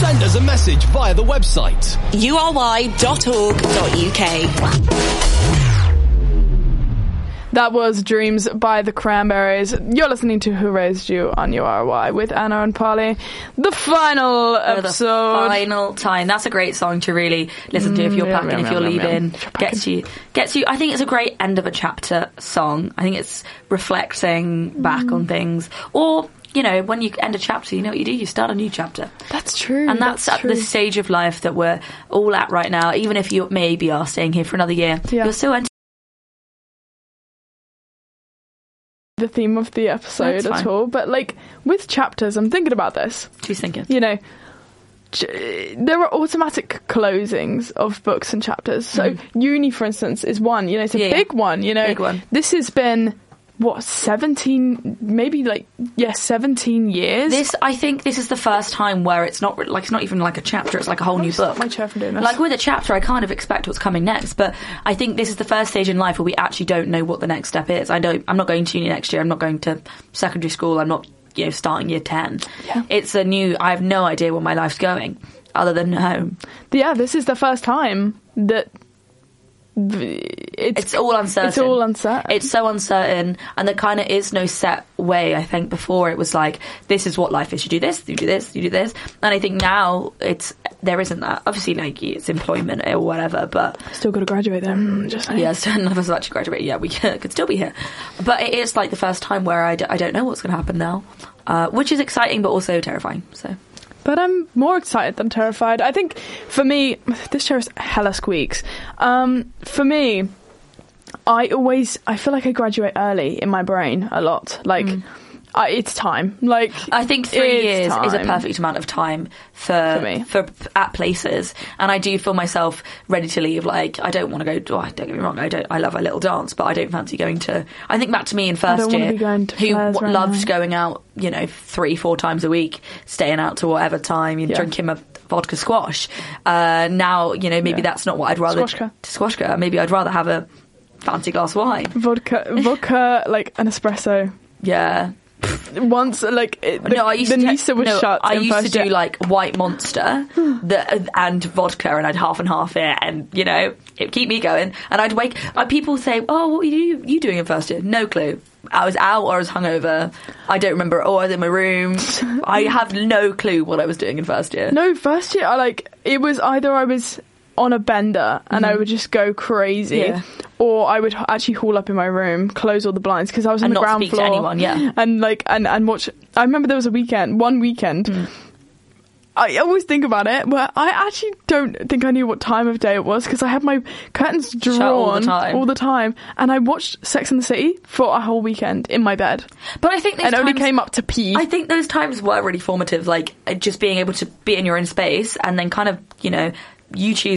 Send us a message via the website ury.org.uk. That was Dreams by the Cranberries. You're listening to Who Raised You on URY with Anna and Polly. The final episode. The final time. That's a great song to really listen to if you're packing, if you're leaving. Gets you. I think it's a great end of a chapter song. I think it's reflecting back on things. Or, you know, when you end a chapter, you know what you do? You start a new chapter. That's true. And that's at the stage of life that we're all at right now. Even if you maybe are staying here for another year, you're still the theme of the episode at all, but like with chapters, I'm thinking about this. She's thinking, you know, there are automatic closings of books and chapters. So uni, for instance, is one. You know, it's a big one. You know, big one. This has been 17, maybe 17 years. I think this is the first time where it's not even like a chapter, it's like a whole new book. My chair from doing this. Like with a chapter, I kind of expect what's coming next, but I think this is the first stage in life where we actually don't know what the next step is. I'm not going to uni next year, I'm not going to secondary school, I'm not, you know, starting year 10. Yeah. I have no idea where my life's going, other than home. Yeah, this is the first time that it's all uncertain. It's all uncertain. It's so uncertain, and there kind of is no set way. I think before it was like, this is what life is. You do this, you do this, you do this. And I think now there isn't that. Obviously, like, it's employment or whatever, but still got to graduate then. Just saying. Yeah, so none of us have actually graduated yet. We could still be here, but it is like the first time where I don't know what's going to happen now, which is exciting but also terrifying. So. But I'm more excited than terrified. I think, for me, this chair is hella squeaks. For me, I feel like I graduate early in my brain a lot. Like, it's time. Like, I think 3 years is a perfect amount of time for me. For at places, and I do feel myself ready to leave. Like, I don't want to go. Don't get me wrong. I love a little dance, but I don't fancy going to. I think back to me in first year, who loved going out, you know, 3-4 times a week, staying out to whatever time, drinking my vodka squash. Now, you know, maybe that's not what I'd rather. Squashka. Maybe I'd rather have a fancy glass of wine. Vodka, like an espresso. Yeah. Once, like, the Nisa was shut. I used to do like White Monster and vodka, and I'd half and half it, and you know, it'd keep me going. And I'd wake. People say, "Oh, what were you doing in first year?" No clue. I was out or I was hungover. I don't remember. I was in my room. I have no clue what I was doing in first year. No, first year, it was either I was on a bender and I would just go crazy, or I would actually haul up in my room, close all the blinds because I was on the ground floor, to anyone, and watch. I remember there was one weekend. I always think about it, but I actually don't think I knew what time of day it was because I had my curtains drawn all the time, and I watched Sex and the City for a whole weekend in my bed. But I think only came up to pee. I think those times were really formative, like just being able to be in your own space and then kind of, you know, you choose